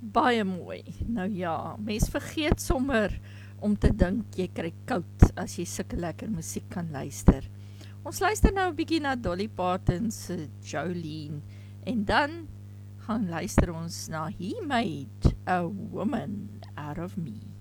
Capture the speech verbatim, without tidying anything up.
baie mooi. Nou ja, mens vergeet sommer om te dink jy kry koud as jy sulke lekker musiek kan luister. Ons luister nou 'n bietjie na Dolly Parton se Jolene en dan gaan luister ons na He Made a Woman Out of Me.